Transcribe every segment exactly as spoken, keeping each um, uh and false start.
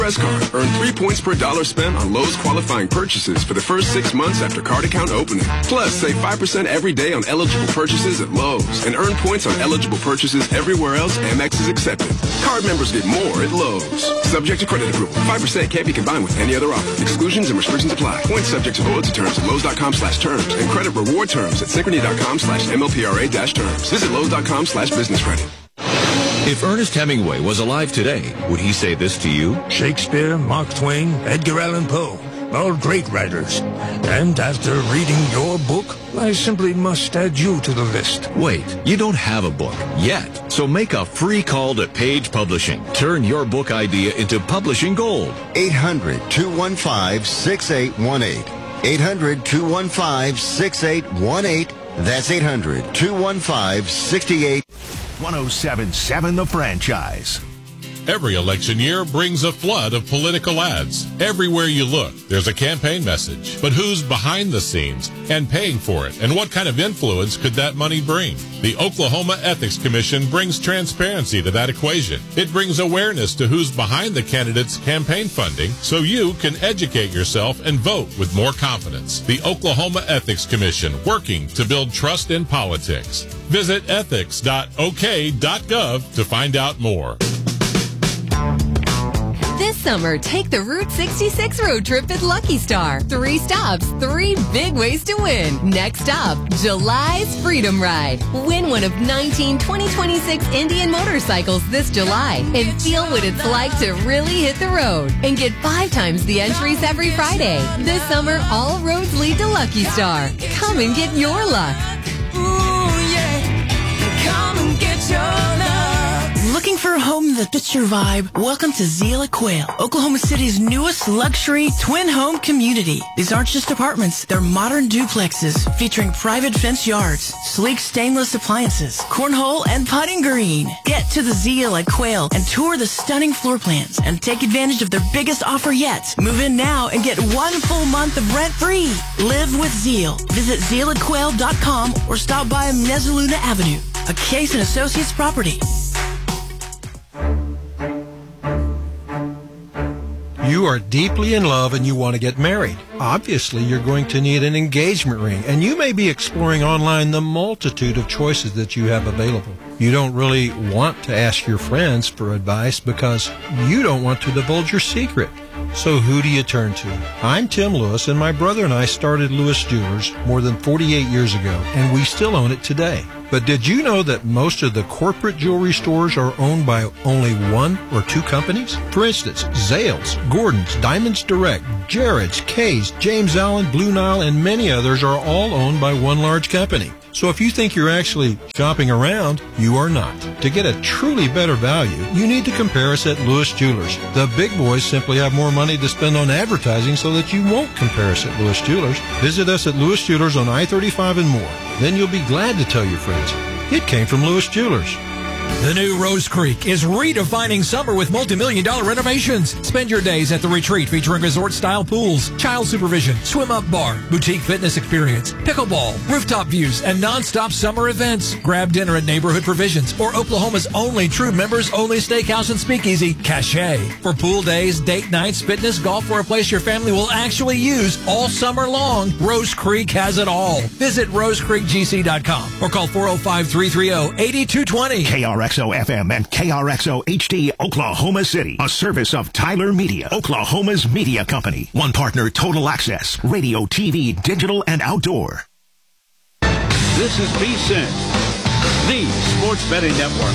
Express Card. Earn three points per dollar spent on Lowe's qualifying purchases for the first six months after card account opening. Plus, save five percent every day on eligible purchases at Lowe's and earn points on eligible purchases everywhere else Amex is accepted. Card members get more at Lowe's. Subject to credit approval. five percent can't be combined with any other offer. Exclusions and restrictions apply. Points subject to loyalty terms at Lowe's.com slash terms and credit reward terms at Synchrony.com slash MLPRA dash terms. Visit Lowe's.com slash business credit. If Ernest Hemingway was alive today, would he say this to you? Shakespeare, Mark Twain, Edgar Allan Poe, all great writers. And after reading your book, I simply must add you to the list. Wait, you don't have a book yet. So make a free call to Page Publishing. Turn your book idea into publishing gold. eight hundred, two one five, six eight one eight. eight hundred, two one five, six eight one eight. That's eight hundred, two one five, six eight one oh seven point seven The Franchise. Every election year brings a flood of political ads. Everywhere you look, there's a campaign message. But who's behind the scenes and paying for it? And what kind of influence could that money bring? The Oklahoma Ethics Commission brings transparency to that equation. It brings awareness to who's behind the candidate's campaign funding so you can educate yourself and vote with more confidence. The Oklahoma Ethics Commission, working to build trust in politics. Visit ethics dot o k dot gov to find out more. This summer, take the Route sixty-six road trip at Lucky Star. Three stops, three big ways to win. Next up, July's Freedom Ride. Win one of nineteen twenty twenty-six Indian motorcycles this July and feel what it's like to really hit the road. And get five times the entries every Friday. This summer, all roads lead to Lucky Star. Come and get your luck. Ooh, yeah. Come and get your luck. Looking for a home that fits your vibe? Welcome to Zeal at Quail, Oklahoma City's newest luxury twin home community. These aren't just apartments, they're modern duplexes featuring private fence yards, sleek stainless appliances, cornhole, and putting green. Get to the Zeal at Quail and tour the stunning floor plans and take advantage of their biggest offer yet. Move in now and get one full month of rent free. Live with Zeal. Visit zeal at quail dot com or stop by Mezzaluna Avenue, a Case and Associates property. You are deeply in love and you want to get married. Obviously, you're going to need an engagement ring, and you may be exploring online the multitude of choices that you have available. You don't really want to ask your friends for advice because you don't want to divulge your secret. So who do you turn to? I'm Tim Lewis, and my brother and I started Lewis Jewelers more than forty-eight years ago, and we still own it today. But did you know that most of the corporate jewelry stores are owned by only one or two companies? For instance, Zales, Gordon's, Diamonds Direct, Jared's, Kay's, James Allen, Blue Nile, and many others are all owned by one large company. So if you think you're actually shopping around, you are not. To get a truly better value, you need to compare us at Lewis Jewelers. The big boys simply have more money to spend on advertising so that you won't compare us at Lewis Jewelers. Visit us at Lewis Jewelers on I thirty-five and more. Then you'll be glad to tell your friends it came from Lewis Jewelers. The new Rose Creek is redefining summer with multi-million dollar renovations. Spend your days at the retreat featuring resort-style pools, child supervision, swim-up bar, boutique fitness experience, pickleball, rooftop views, and non-stop summer events. Grab dinner at Neighborhood Provisions or Oklahoma's only true members-only steakhouse and speakeasy, Cache. For pool days, date nights, fitness, golf, or a place your family will actually use all summer long, Rose Creek has it all. Visit rose creek g c dot com or call four oh five, three three oh, eight two two oh. K R X O F M and K R X O H D Oklahoma City, a service of Tyler Media, Oklahoma's media company. One partner, Total Access, radio, T V, digital, and outdoor. This is V S I N, the sports betting network.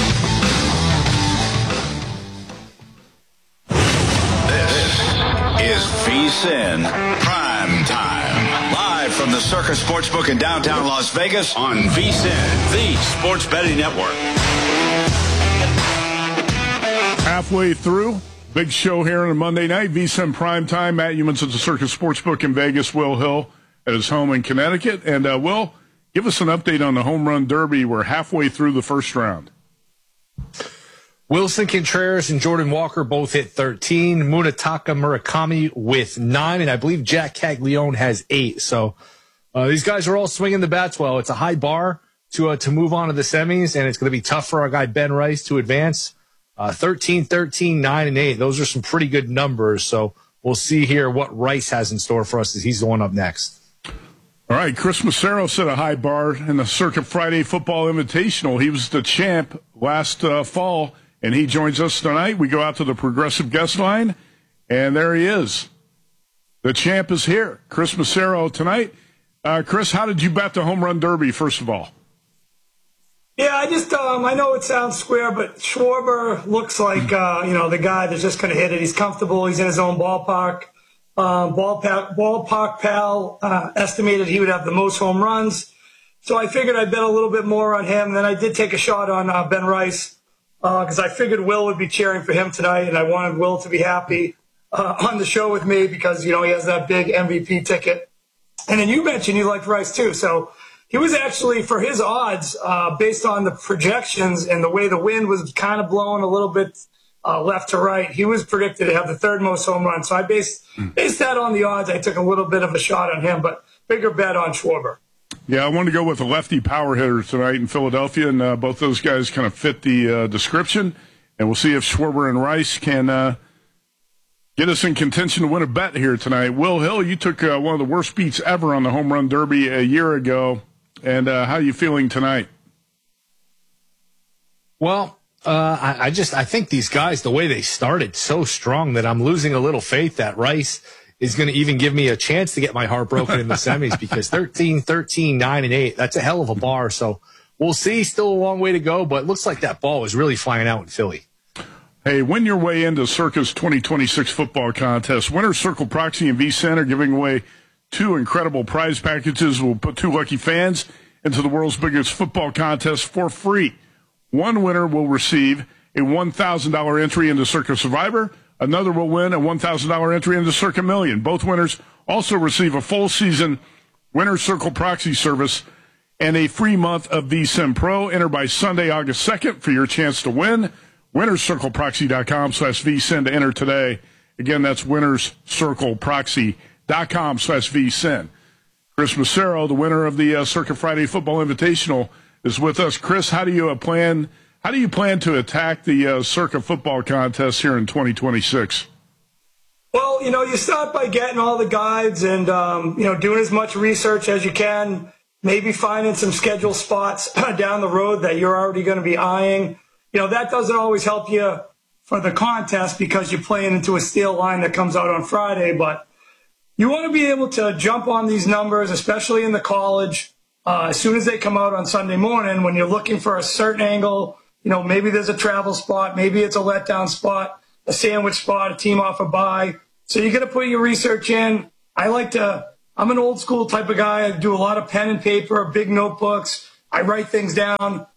This is V S I N Prime Time. Live from the Circus Sportsbook in downtown Las Vegas on V S I N, the sports betting network. Halfway through, big show here on a Monday night. V S I N Prime Time. Matt Youmans at the Circus Sportsbook in Vegas. Will Hill at his home in Connecticut. And, uh, Will, give us an update on the Home Run Derby. We're halfway through the first round. Wilson Contreras and Jordan Walker both hit thirteen. Munetaka Murakami with nine. And I believe Jack Caglione has eight. So uh, these guys are all swinging the bats well. It's a high bar to uh, to move on to the semis, and it's going to be tough for our guy Ben Rice to advance. Uh, thirteen, thirteen, nine, and eight. Those are some pretty good numbers. So we'll see here what Rice has in store for us as he's the one up next. All right, Chris Massaro set a high bar in the Circa Friday Football Invitational. He was the champ last uh, fall, and he joins us tonight. We go out to the Progressive guest line, and there he is. The champ is here. Chris Massaro tonight. Uh, Chris, how did you bet the home run derby, first of all? Yeah, I just, um, I know it sounds square, but Schwarber looks like, uh, you know, the guy that's just going to hit it. He's comfortable. He's in his own ballpark. Um, ballpark, ballpark pal uh, estimated he would have the most home runs. So I figured I'd bet a little bit more on him. And then I did take a shot on uh, Ben Rice because uh, I figured Will would be cheering for him tonight, and I wanted Will to be happy uh, on the show with me because, you know, he has that big M V P ticket. And then you mentioned you liked Rice too. So he was actually, for his odds, uh, based on the projections and the way the wind was kind of blowing a little bit uh, left to right, he was predicted to have the third most home runs. So I based, based that on the odds. I took a little bit of a shot on him, but bigger bet on Schwarber. Yeah, I wanted to go with a lefty power hitter tonight in Philadelphia, and uh, both those guys kind of fit the uh, description. And we'll see if Schwarber and Rice can uh, get us in contention to win a bet here tonight. Will Hill, you took uh, one of the worst beats ever on the home run derby a year ago. And uh, how are you feeling tonight? Well, uh, I, I just I think these guys, the way they started so strong that I'm losing a little faith that Rice is going to even give me a chance to get my heart broken in the semis because thirteen, thirteen, nine, and eight, that's a hell of a bar. So we'll see. Still a long way to go, but it looks like that ball is really flying out in Philly. Hey, win your way into Circa's twenty twenty-six football contest. Winner's Circle Proxy and V-Cent are giving away two incredible prize packages. We'll put two lucky fans into the world's biggest football contest for free. One winner will receive a one thousand dollars entry into Circa Survivor. Another will win a one thousand dollars entry into Circa Million. Both winners also receive a full season Winner's Circle Proxy service and a free month of V-Sim Pro. Enter by Sunday, August second for your chance to win. winners circle proxy dot com slash V-Sin to enter today. Again, that's winners circle proxy dot com slash V-Sin. Chris Massaro, the winner of the uh, Circa Friday Football Invitational, is with us. Chris, how do you uh, plan? How do you plan to attack the uh, Circa football contest here in twenty twenty-six? Well, you know, you start by getting all the guides and um, you know, doing as much research as you can. Maybe finding some scheduled spots down the road that you're already going to be eyeing. You know, that doesn't always help you for the contest because you're playing into a steel line that comes out on Friday, but you want to be able to jump on these numbers, especially in the college, uh, as soon as they come out on Sunday morning when you're looking for a certain angle. You know, maybe there's a travel spot, maybe it's a letdown spot, a sandwich spot, a team off a bye. So you got to put your research in. I like to, I'm an old school type of guy. I do a lot of pen and paper, big notebooks. I write things down.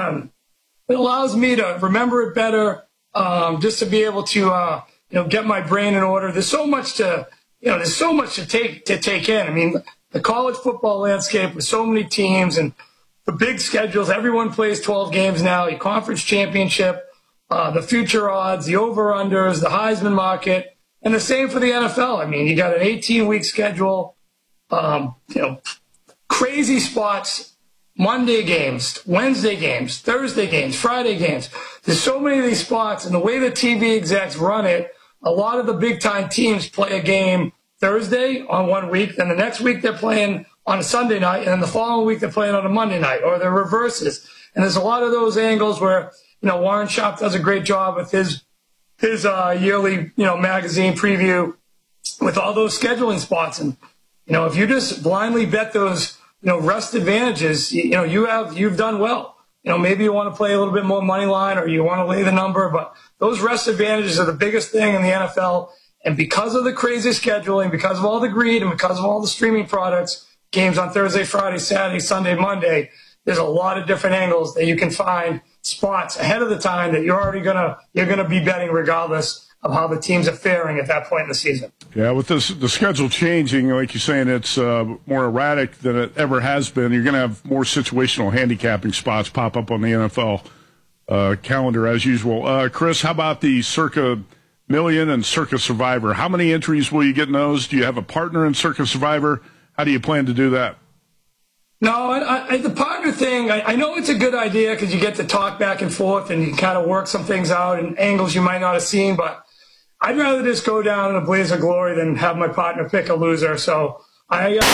It allows me to remember it better, um, just to be able to, uh, you know, get my brain in order. There's so much to, you know, there's so much to take, to take in. I mean, the college football landscape with so many teams and the big schedules, everyone plays twelve games now, a conference championship, uh, the future odds, the over-unders, the Heisman market, and the same for the N F L. I mean, you got an eighteen-week schedule, um, you know, crazy spots, Monday games, Wednesday games, Thursday games, Friday games. There's so many of these spots, and the way the T V execs run it, a lot of the big-time teams play a game Thursday on one week, then the next week they're playing on a Sunday night, and then the following week they're playing on a Monday night, or they're reverses. And there's a lot of those angles where, you know, Warren Sharp does a great job with his his uh, yearly, you know, magazine preview with all those scheduling spots. And, you know, if you just blindly bet those, you know, rest advantages, you, you know, you have, you've done well. You know, maybe you want to play a little bit more money line or you want to lay the number, but those rest advantages are the biggest thing in the N F L. And because of the crazy scheduling, because of all the greed and because of all the streaming products, games on Thursday, Friday, Saturday, Sunday, Monday, there's a lot of different angles that you can find spots ahead of the time that you're already gonna you're gonna be betting regardless of how the teams are faring at that point in the season. Yeah, with this the schedule changing, like you're saying, it's uh, more erratic than it ever has been. You're going to have more situational handicapping spots pop up on the N F L uh, calendar as usual. Uh, Chris, how about the Circa Million and Circa Survivor? How many entries will you get in those? Do you have a partner in Circa Survivor? How do you plan to do that? No, I, I, the partner thing. I, I know it's a good idea because you get to talk back and forth and you kind of work some things out and angles you might not have seen, but I'd rather just go down in a blaze of glory than have my partner pick a loser. So I, uh,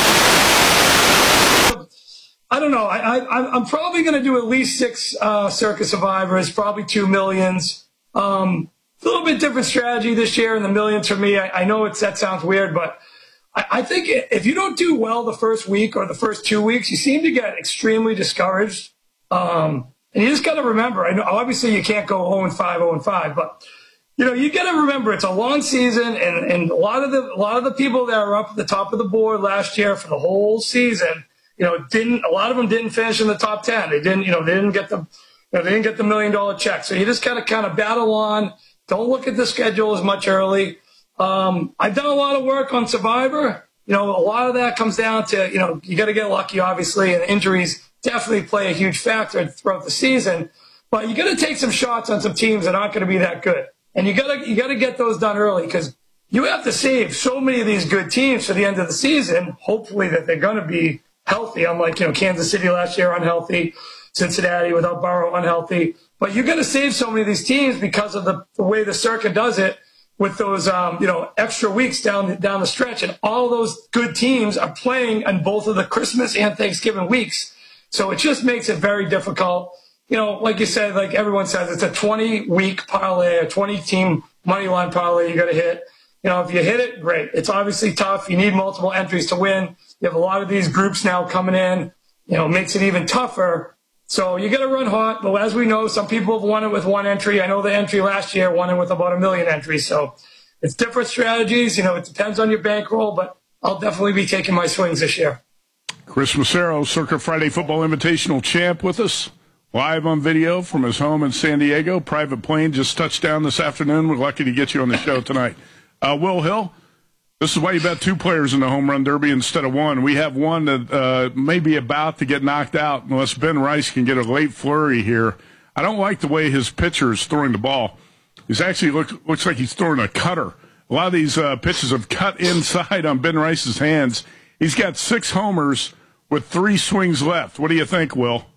I don't know. I, I, I'm probably going to do at least six uh, Circus Survivors, probably two millions. Um, a little bit different strategy this year in the millions for me. I, I know it's, that sounds weird, but I, I think if you don't do well the first week or the first two weeks, you seem to get extremely discouraged. Um, and you just got to remember, I know obviously you can't go oh and five, oh and five, but you know, you got to remember it's a long season, and, and a lot of the a lot of the people that are up at the top of the board last year for the whole season, you know, didn't a lot of them didn't finish in the top ten. They didn't, you know, they didn't get the, you know, they didn't get the million dollar check. So you just got to kind of battle on. Don't look at the schedule as much early. Um, I've done a lot of work on Survivor. You know, a lot of that comes down to, you know, you got to get lucky, obviously, and injuries definitely play a huge factor throughout the season. But you got to take some shots on some teams that aren't going to be that good. And you gotta, you gotta get those done early because you have to save so many of these good teams for the end of the season. Hopefully that they're going to be healthy. Unlike, you know, Kansas City last year, unhealthy. Cincinnati without Burrow, unhealthy. But you got to save so many of these teams because of the, the way the circuit does it with those, um, you know, extra weeks down the, down the stretch. And all those good teams are playing on both of the Christmas and Thanksgiving weeks. So it just makes it very difficult. You know, like you said, like everyone says, it's a twenty-week parlay, a twenty-team money line parlay you got to hit. You know, if you hit it, great. It's obviously tough. You need multiple entries to win. You have a lot of these groups now coming in. You know, makes it even tougher. So you got to run hot. But as we know, some people have won it with one entry. I know the entry last year won it with about a million entries. So it's different strategies. You know, it depends on your bankroll, but I'll definitely be taking my swings this year. Chris Massaro, Circa Friday Football Invitational champ with us. Live on video from his home in San Diego. Private plane just touched down this afternoon. We're lucky to get you on the show tonight. Uh, Will Hill, this is why you bet two players in the home run derby instead of one. We have one that uh, may be about to get knocked out unless Ben Rice can get a late flurry here. I don't like the way his pitcher is throwing the ball. He's actually look, looks like he's throwing a cutter. A lot of these uh, pitches have cut inside on Ben Rice's hands. He's got six homers with three swings left. What do you think, Will?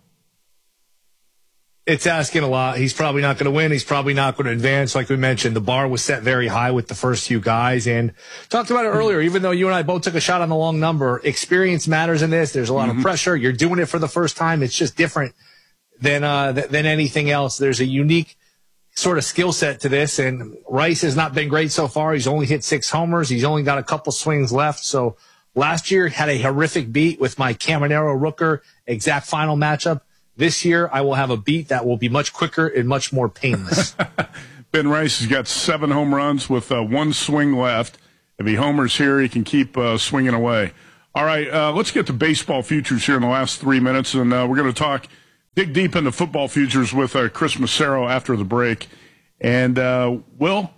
It's asking a lot. He's probably not going to win. He's probably not going to advance. Like we mentioned, the bar was set very high with the first few guys. And talked about it earlier, even though you and I both took a shot on the long number, experience matters in this. There's a lot mm-hmm. of pressure. You're doing it for the first time. It's just different than, uh, th- than anything else. There's a unique sort of skill set to this. And Rice has not been great so far. He's only hit six homers. He's only got a couple swings left. So last year had a horrific beat with my Caminero Rooker exact final matchup. This year, I will have a beat that will be much quicker and much more painless. Ben Rice has got seven home runs with uh, one swing left. If he homers here, he can keep uh, swinging away. All right, uh, let's get to baseball futures here in the last three minutes, and uh, we're going to talk, dig deep into football futures with uh, Chris Massaro after the break. And, uh, Will,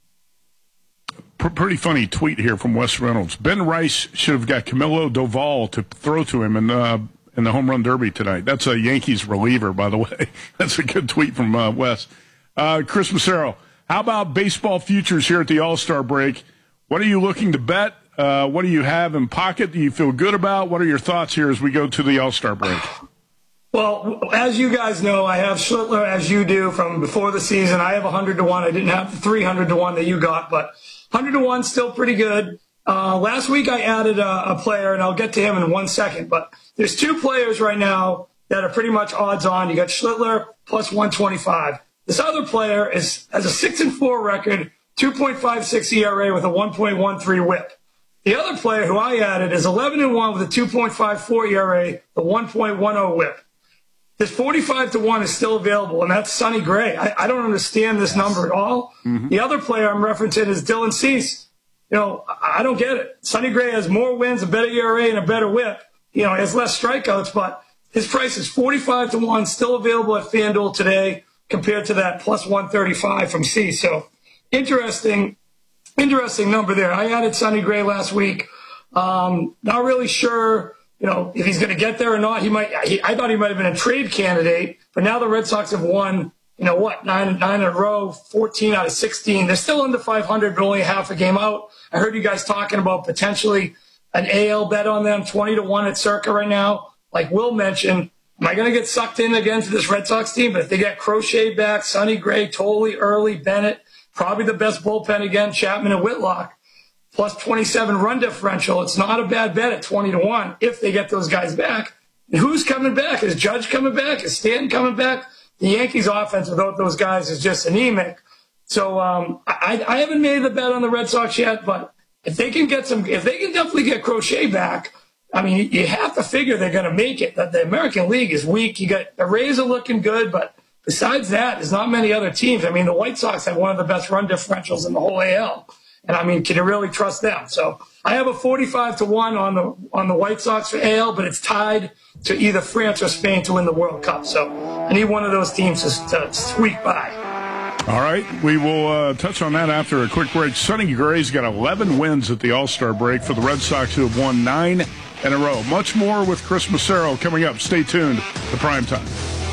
pr- pretty funny tweet here from Wes Reynolds. Ben Rice should have got Camilo Doval to throw to him, and uh, in the home run derby tonight. That's a Yankees reliever, by the way. That's a good tweet from uh, Wes. Uh, Chris Massaro, how about baseball futures here at the All-Star break? What are you looking to bet? Uh, what do you have in pocket? Do you feel good about? What are your thoughts here as we go to the All-Star break? Well, as you guys know, I have Schlittler, as you do, from before the season. I have one hundred to one. I didn't have the three hundred to one that you got, but one hundred to one still pretty good. Uh, last week I added a, a player, and I'll get to him in one second, but there's two players right now that are pretty much odds on. You got Schlittler plus one twenty-five. This other player is has a six and four record, two point five six E R A with a one point one three whip. The other player who I added is eleven and one with a two point five four E R A, the one point one oh whip. This forty-five to one is still available, and that's Sonny Gray. I, I don't understand this yes. number at all. Mm-hmm. The other player I'm referencing is Dylan Cease. You know, I don't get it. Sonny Gray has more wins, a better E R A, and a better whip. You know, he has less strikeouts, but his price is forty-five to one, still available at FanDuel today compared to that plus one thirty-five from C. So interesting, interesting number there. I added Sonny Gray last week. Um, not really sure, you know, if he's going to get there or not. He might. He, I thought he might have been a trade candidate, but now the Red Sox have won, you know what, nine, nine in a row, fourteen out of sixteen. They're still under five hundred, but only half a game out. I heard you guys talking about potentially an A L bet on them, twenty to one at Circa right now. Like Will mentioned, Am I going to get sucked in again to this Red Sox team? But if they get Crochet back, Sonny Gray, Tolley, Early, Bennett, probably the best bullpen again, Chapman and Whitlock, plus twenty-seven run differential. It's not a bad bet at twenty to one if they get those guys back. And who's coming back? Is Judge coming back? Is Stanton coming back? The Yankees offense without those guys is just anemic. So um, I, I haven't made the bet on the Red Sox yet, but if they can get some, if they can definitely get Crochet back, I mean, you have to figure they're going to make it. That the American League is weak. You got the Rays are looking good, but besides that, there's not many other teams. I mean, the White Sox have one of the best run differentials in the whole A L. And I mean, can you really trust them? So I have a forty-five to one on the on the White Sox for A L, but it's tied to either France or Spain to win the World Cup. So I need one of those teams to, to squeak by. All right, we will uh, touch on that after a quick break. Sonny Gray's got eleven wins at the All-Star break for the Red Sox, who have won nine in a row. Much more with Chris Massaro coming up. Stay tuned to Primetime.